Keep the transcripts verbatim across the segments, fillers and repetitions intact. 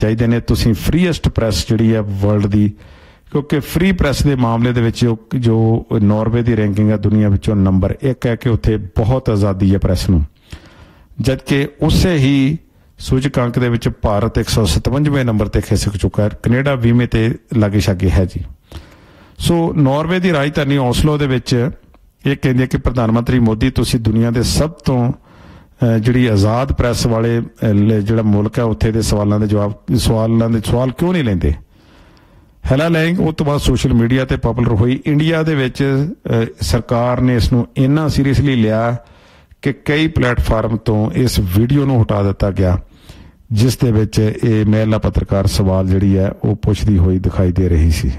ਚਾਹੀਦੇ ਨੇ। ਤੁਸੀਂ ਫਰੀਐਸਟ ਪ੍ਰੈਸ ਜਿਹੜੀ ਹੈ ਵਰਲਡ ਦੀ, ਕਿਉਂਕਿ ਫਰੀ ਪ੍ਰੈਸ ਦੇ ਮਾਮਲੇ ਦੇ ਵਿੱਚ ਜੋ ਨਾਰਵੇ ਦੀ ਰੈਂਕਿੰਗ ਹੈ ਦੁਨੀਆ ਵਿੱਚੋਂ ਨੰਬਰ ਇੱਕ ਹੈ, ਕਿ ਉੱਥੇ ਬਹੁਤ ਆਜ਼ਾਦੀ ਹੈ ਪ੍ਰੈਸ ਨੂੰ, ਜਦਕਿ ਉਸੇ ਹੀ ਸੂਚਕਾਂਕ ਦੇ ਵਿੱਚ ਭਾਰਤ ਇੱਕ ਸੌ ਸਤਵੰਜਵੇਂ ਨੰਬਰ ਤੇ ਖਿਸਕ ਚੁੱਕਾ ਹੈ। ਕੈਨੇਡਾ ਵੀਹਵੇਂ ਤੇ ਲਾਗੇ ਛਾਗੇ ਹੈ ਜੀ। ਸੋ ਨਾਰਵੇ ਦੀ ਰਾਜਧਾਨੀ ਓਸਲੋ ਦੇ ਵਿੱਚ ਇਹ ਕਹਿੰਦੇ ਕਿ ਪ੍ਰਧਾਨ ਮੰਤਰੀ ਮੋਦੀ, ਤੁਸੀਂ ਦੁਨੀਆ ਦੇ ਸਭ ਤੋਂ ਜਿਹੜੀ ਆਜ਼ਾਦ ਪ੍ਰੈਸ ਵਾਲੇ ਜਿਹੜਾ ਮੁਲਕ ਹੈ ਉੱਥੇ ਦੇ ਸਵਾਲਾਂ ਦੇ ਜਵਾਬ ਸਵਾਲਾਂ ਦੇ ਸਵਾਲ ਕਿਉਂ ਨਹੀਂ ਲੈਂਦੇ। ਹੈਲਾ ਲੈਂਗ ਉਹ ਤੋਂ ਬਾਅਦ ਸੋਸ਼ਲ ਮੀਡੀਆ ਤੇ ਪਪੂਲਰ ਹੋਈ। ਇੰਡੀਆ ਦੇ ਵਿੱਚ ਸਰਕਾਰ ਨੇ ਇਸ ਨੂੰ ਇੰਨਾ ਸੀਰੀਅਸਲੀ ਲਿਆ ਕਿ ਕਈ ਪਲੇਟਫਾਰਮ ਤੋਂ ਇਸ ਵੀਡੀਓ ਨੂੰ ਹਟਾ ਦਿੱਤਾ ਗਿਆ, ਜਿਸ ਦੇ ਵਿੱਚ ਇਹ ਮਹਿਲਾ ਪੱਤਰਕਾਰ ਸਵਾਲ ਜਿਹੜੀ ਹੈ ਉਹ ਪੁੱਛਦੀ ਹੋਈ ਦਿਖਾਈ ਦੇ ਰਹੀ ਸੀ।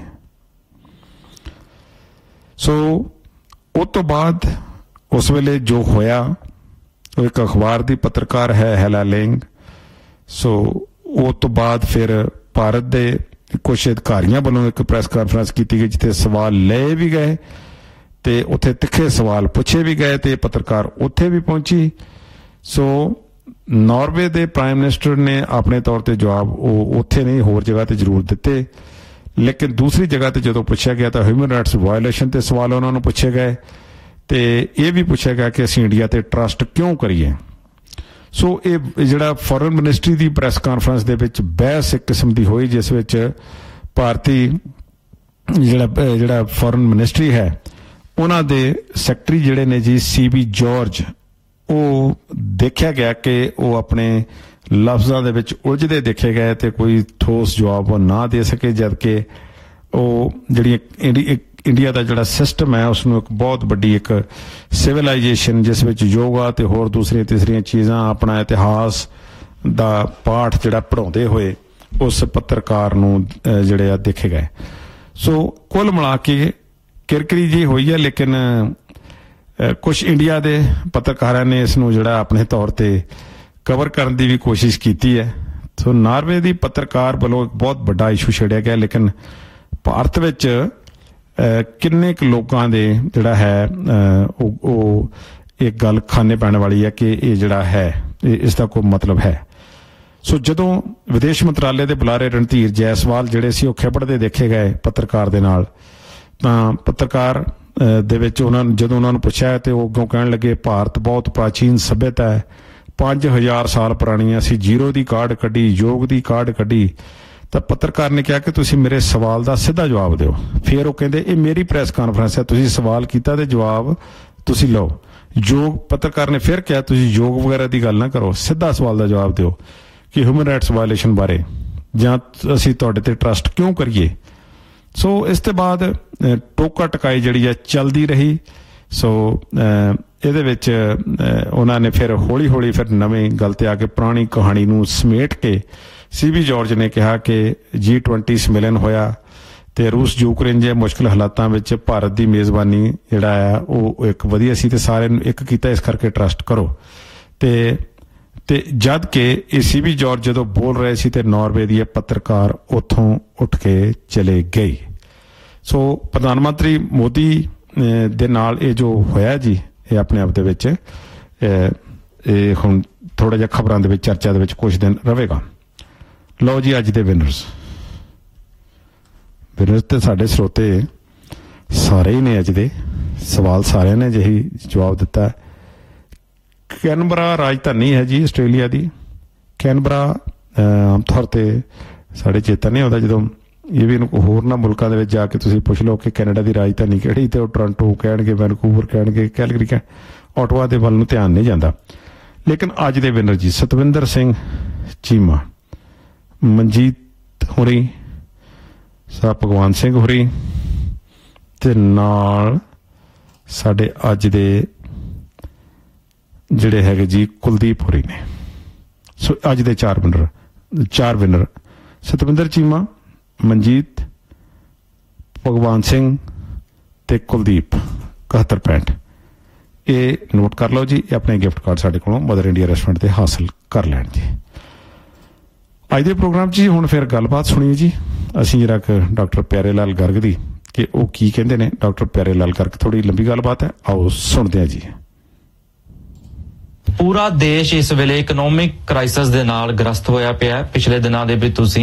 ਸੋ ਉਸ ਤੋਂ ਬਾਅਦ ਉਸ ਵੇਲੇ ਜੋ ਹੋਇਆ, ਉਹ ਇੱਕ ਅਖਬਾਰ ਦੀ ਪੱਤਰਕਾਰ ਹੈ ਹੈਲਾ ਲੈਂਗ। ਸੋ ਉਸ ਤੋਂ ਬਾਅਦ ਫਿਰ ਭਾਰਤ ਦੇ ਕੁਛ ਅਧਿਕਾਰੀਆਂ ਵੱਲੋਂ ਇੱਕ ਪ੍ਰੈਸ ਕਾਨਫਰੰਸ ਕੀਤੀ ਗਈ, ਜਿੱਥੇ ਸਵਾਲ ਲਏ ਵੀ ਗਏ ਤੇ ਉੱਥੇ ਤਿੱਖੇ ਸਵਾਲ ਪੁੱਛੇ ਵੀ ਗਏ ਤੇ ਪੱਤਰਕਾਰ ਉੱਥੇ ਵੀ ਪਹੁੰਚੀ। ਸੋ ਨਾਰਵੇ ਦੇ ਪ੍ਰਾਈਮ ਮਿਨਿਸਟਰ ਨੇ ਆਪਣੇ ਤੌਰ ਤੇ ਜਵਾਬ ਉਹ ਉੱਥੇ ਨਹੀਂ ਹੋਰ ਜਗ੍ਹਾ ਤੇ ਜ਼ਰੂਰ ਦਿੱਤੇ, ਲੇਕਿਨ ਦੂਸਰੀ ਜਗ੍ਹਾ ਤੇ ਜਦੋਂ ਪੁੱਛਿਆ ਗਿਆ ਤਾਂ ਹਿਊਮਨ ਰਾਈਟਸ ਵਾਇਓਲੇਸ਼ਨ ਤੇ ਸਵਾਲ ਉਹਨਾਂ ਨੂੰ ਪੁੱਛੇ ਗਏ ਤੇ ਇਹ ਵੀ ਪੁੱਛਿਆ ਗਿਆ ਕਿ ਅਸੀਂ ਇੰਡੀਆ ਤੇ ਟਰਸਟ ਕਿਉਂ ਕਰੀਏ। ਸੋ ਇਹ ਜਿਹੜਾ ਫੋਰਨ ਮਿਨਿਸਟਰੀ ਦੀ ਪ੍ਰੈਸ ਕਾਨਫਰੰਸ ਦੇ ਵਿੱਚ ਬਹਿਸ ਇੱਕ ਕਿਸਮ ਦੀ ਹੋਈ, ਜਿਸ ਵਿੱਚ ਭਾਰਤੀ ਜਿਹੜਾ ਜਿਹੜਾ ਫੋਰਨ ਮਿਨਿਸਟਰੀ ਹੈ ਉਹਨਾਂ ਦੇ ਸੈਕਟਰੀ ਜਿਹੜੇ ਨੇ ਜੀ ਸੀ ਬੀ ਜਾਰਜ, ਉਹ ਦੇਖਿਆ ਗਿਆ ਕਿ ਉਹ ਆਪਣੇ ਲਫ਼ਜ਼ਾਂ ਦੇ ਵਿੱਚ ਉਲਝਦੇ ਦੇਖੇ ਗਏ ਤੇ ਕੋਈ ਠੋਸ ਜਵਾਬ ਉਹ ਨਾ ਦੇ ਸਕੇ, ਜਦਕਿ ਉਹ ਜਿਹੜੀ ਇੰਡੀਆ ਦਾ ਜਿਹੜਾ ਸਿਸਟਮ ਹੈ ਉਸਨੂੰ ਇੱਕ ਬਹੁਤ ਵੱਡੀ ਇੱਕ ਸਿਵਲਾਈਜੇਸ਼ਨ, ਜਿਸ ਵਿੱਚ ਯੋਗਾ ਤੇ ਹੋਰ ਦੂਸਰੀਆਂ ਤੀਸਰੀਆਂ ਚੀਜ਼ਾਂ, ਆਪਣਾ ਇਤਿਹਾਸ ਦਾ ਪਾਠ ਜਿਹੜਾ ਪੜ੍ਹਾਉਂਦੇ ਹੋਏ ਉਸ ਪੱਤਰਕਾਰ ਨੂੰ ਜਿਹੜੇ ਆ ਦੇਖੇ ਗਏ। ਸੋ ਕੁੱਲ ਮਿਲਾ ਕੇ ਕਿਰਕਰੀ ਜੀ ਹੋਈ ਹੈ, ਲੇਕਿਨ ਕੁਛ ਇੰਡੀਆ ਦੇ ਪੱਤਰਕਾਰਾਂ ਨੇ ਇਸ ਨੂੰ ਜਿਹੜਾ ਆਪਣੇ ਤੌਰ ਤੇ ਕਵਰ ਕਰਨ ਦੀ ਵੀ ਕੋਸ਼ਿਸ਼ ਕੀਤੀ ਹੈ। ਸੋ ਨਾਰਵੇ ਦੀ ਪੱਤਰਕਾਰ ਵੱਲੋਂ ਇੱਕ ਬਹੁਤ ਵੱਡਾ ਇਸ਼ੂ ਛੇੜਿਆ ਗਿਆ, ਲੇਕਿਨ ਭਾਰਤ ਵਿੱਚ ਕਿੰਨੇ ਕੁ ਲੋਕਾਂ ਦੇ ਜਿਹੜਾ ਹੈ ਉਹ ਉਹ ਇੱਕ ਗੱਲ ਖਾਨੇ ਪੈਣ ਵਾਲੀ ਹੈ ਕਿ ਇਹ ਜਿਹੜਾ ਹੈ ਇਸ ਦਾ ਕੋਈ ਮਤਲਬ ਹੈ। ਸੋ ਜਦੋਂ ਵਿਦੇਸ਼ ਮੰਤਰਾਲੇ ਦੇ ਬੁਲਾਰੇ ਰਣਧੀਰ ਜੈਸਵਾਲ ਜਿਹੜੇ ਸੀ ਉਹ ਖਿਪੜਦੇ ਦੇਖੇ ਗਏ ਪੱਤਰਕਾਰ ਦੇ ਨਾਲ, ਤਾਂ ਪੱਤਰਕਾਰ ਦੇ ਵਿੱਚ ਉਹਨਾਂ ਨੂੰ ਜਦੋਂ ਉਹਨਾਂ ਨੂੰ ਪੁੱਛਿਆ ਤੇ ਉਹ ਅੱਗੋਂ ਕਹਿਣ ਲੱਗੇ ਭਾਰਤ ਬਹੁਤ ਪ੍ਰਾਚੀਨ ਸੱਭਿਅਤਾ ਹੈ, ਪੰਜ ਹਜ਼ਾਰ ਸਾਲ ਪੁਰਾਣੀ, ਅਸੀਂ ਜੀਰੋ ਦੀ ਕਾਢ ਕੱਢੀ, ਯੋਗ ਦੀ ਕਾਢ ਕੱਢੀ। ਤਾਂ ਪੱਤਰਕਾਰ ਨੇ ਕਿਹਾ ਕਿ ਤੁਸੀਂ ਮੇਰੇ ਸਵਾਲ ਦਾ ਸਿੱਧਾ ਜਵਾਬ ਦਿਓ। ਫਿਰ ਉਹ ਕਹਿੰਦੇ ਇਹ ਮੇਰੀ ਪ੍ਰੈਸ ਕਾਨਫਰੰਸ ਹੈ, ਤੁਸੀਂ ਸਵਾਲ ਕੀਤਾ ਤੇ ਜਵਾਬ ਤੁਸੀਂ ਲਓ। ਯੋਗ ਪੱਤਰਕਾਰ ਨੇ ਫਿਰ ਕਿਹਾ ਤੁਸੀਂ ਯੋਗ ਵਗੈਰਾ ਦੀ ਗੱਲ ਨਾ ਕਰੋ, ਸਿੱਧਾ ਸਵਾਲ ਦਾ ਜਵਾਬ ਦਿਓ ਕਿ ਹਿਊਮਨ ਰਾਈਟਸ ਵਾਇਓਲੇਸ਼ਨ ਬਾਰੇ ਜਾਂ ਅਸੀਂ ਤੁਹਾਡੇ ਤੇ ਟਰਸਟ ਕਿਉਂ ਕਰੀਏ। ਸੋ ਇਸ ਤੋਂ ਬਾਅਦ ਟੋਕਾ ਟਕਾਈ ਜਿਹੜੀ ਹੈ ਚੱਲਦੀ ਰਹੀ। ਸੋ ਇਹਦੇ ਵਿੱਚ ਉਹਨਾਂ ਨੇ ਫਿਰ ਹੌਲੀ ਹੌਲੀ ਫਿਰ ਨਵੇਂ ਗੱਲ ਤੇ ਆ ਕੇ ਪੁਰਾਣੀ ਕਹਾਣੀ ਨੂੰ ਸਮੇਟ ਕੇ ਸੀ ਬੀ ਜਾਰਜ ਨੇ ਕਿਹਾ ਕਿ ਜੀ ਟਵੰਟੀ ਸੰਮੇਲਨ ਹੋਇਆ ਤੇ ਰੂਸ ਯੂਕਰੇਨ ਜਿਹੇ ਮੁਸ਼ਕਿਲ ਹਾਲਾਤਾਂ ਵਿੱਚ ਭਾਰਤ ਦੀ ਮੇਜ਼ਬਾਨੀ ਜਿਹੜਾ ਆ ਉਹ ਇੱਕ ਵਧੀਆ ਸੀ ਤੇ ਸਾਰਿਆਂ ਨੂੰ ਇੱਕ ਕੀਤਾ, ਇਸ ਕਰਕੇ ਟਰਸਟ ਕਰੋ। ਤੇ ਤੇ ਜਦ ਕਿ ਇਹ ਸੀ ਬੀ ਜਾਰਜ ਜਦੋਂ ਬੋਲ ਰਹੇ ਸੀ ਤੇ ਨਾਰਵੇ ਦੀ ਪੱਤਰਕਾਰ ਉੱਥੋਂ ਉੱਠ ਕੇ ਚਲੇ ਗਈ। ਸੋ ਪ੍ਰਧਾਨ ਮੰਤਰੀ ਮੋਦੀ ਦੇ ਨਾਲ ਇਹ ਜੋ ਹੋਇਆ ਜੀ, ਇਹ ਆਪਣੇ ਆਪ ਦੇ ਵਿੱਚ ਇਹ ਹੁਣ ਥੋੜਾ ਜਿਹਾ ਖਬਰਾਂ ਦੇ ਵਿੱਚ ਚਰਚਾ ਦੇ ਵਿੱਚ ਕੁਝ ਦਿਨ ਰਹੇਗਾ। ਲਓ ਜੀ, ਅੱਜ ਦੇ ਵਿਨਰਸ ਵਿਨਰਸ ਤੇ ਸਾਡੇ ਸਰੋਤੇ ਸਾਰੇ ਹੀ ਨੇ। ਅੱਜ ਦੇ ਸਵਾਲ ਸਾਰਿਆਂ ਨੇ ਜਿਹੀ ਜਵਾਬ ਦਿੱਤਾ। ਕੈਨਬਰਾ ਰਾਜਧਾਨੀ ਹੈ ਜੀ ਆਸਟ੍ਰੇਲੀਆ ਦੀ। ਕੈਨਬਰਾ ਆਮ ਤੌਰ ਤੇ ਸਾਡੇ ਚੇਤਾ ਨਹੀਂ ਆਉਂਦਾ, ਜਦੋਂ ਇਹ ਵੀ ਹੋਰ ਨਾ ਮੁਲਕਾਂ ਦੇ ਵਿੱਚ ਜਾ ਕੇ ਤੁਸੀਂ ਪੁੱਛ ਲਓ ਕਿ ਕੈਨੇਡਾ ਦੀ ਰਾਜਧਾਨੀ ਕਿਹੜੀ, ਤੇ ਉਹ ਟੋਰਾਂਟੋ ਕਹਿਣਗੇ, ਵੈਨਕੂਵਰ ਕਹਿਣਗੇ, ਕੈਲਗਰੀ ਕਹਿ ਆਟਵਾ ਦੇ ਵੱਲ ਨੂੰ ਧਿਆਨ ਨਹੀਂ ਜਾਂਦਾ। ਲੇਕਿਨ ਅੱਜ ਦੇ ਵਿਨਰ ਜੀ ਸਤਵਿੰਦਰ ਸਿੰਘ ਚੀਮਾ, ਮਨਜੀਤ ਹੋਰੀ, ਸਾ ਭਗਵਾਨ ਸਿੰਘ ਹੋਰੀ ਤੇ ਨਾਲ ਸਾਡੇ ਅੱਜ ਦੇ ਜਿਹੜੇ ਹੈਗੇ ਜੀ ਕੁਲਦੀਪ ਹੋਰੀ ਨੇ। ਸੋ ਅੱਜ ਦੇ ਚਾਰ ਵਿਨਰ ਚਾਰ ਵਿਨਰ ਸਤਵਿੰਦਰ ਚੀਮਾ, ਮਨਜੀਤ, ਭਗਵਾਨ ਸਿੰਘ ਤੇ ਕੁਲਦੀਪ। ਇਕਹੱਤਰ ਪੈਂਹਠ ਇਹ ਨੋਟ ਕਰ ਲਓ ਜੀ। ਇਹ ਆਪਣੇ ਗਿਫਟ ਕਾਰਡ ਸਾਡੇ ਕੋਲੋਂ ਮਦਰ ਇੰਡੀਆ ਰੈਸਟੋਰੈਂਟ ਤੇ ਹਾਸਲ ਕਰ ਲੈਣ ਜੀ। ਅੱਜ ਦੇ ਪ੍ਰੋਗਰਾਮ 'ਚ ਹੁਣ ਫਿਰ ਗੱਲਬਾਤ ਸੁਣੀਏ ਜੀ ਅਸੀਂ ਜਰਾ ਡਾਕਟਰ ਪਿਆਰੇ ਲਾਲ ਗਰਗ ਦੀ, ਕਿ ਉਹ ਕੀ ਕਹਿੰਦੇ ਨੇ। ਡਾਕਟਰ ਪਿਆਰੇ ਲਾਲ ਗਰਗ ਥੋੜੀ ਲੰਬੀ ਗੱਲਬਾਤ ਹੈ, ਆਓ ਸੁਣਦੇ ਹਾਂ ਜੀ। ਪੂਰਾ ਦੇਸ਼ ਇਸ ਵੇਲੇ ਇਕਨੋਮਿਕ ਕ੍ਰਾਈਸਿਸ ਦੇ ਨਾਲ ਗ੍ਰਸਤ ਹੋਇਆ ਪਿਆ ਹੈ। ਪਿਛਲੇ ਦਿਨਾਂ ਦੇ ਵਿੱਚ ਤੁਸੀਂ